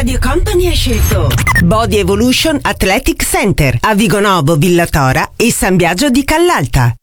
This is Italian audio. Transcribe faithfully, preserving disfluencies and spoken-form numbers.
Radio Company ha scelto Body Evolution Athletic Center a Vigonovo, Villatora e San Biagio di Callalta.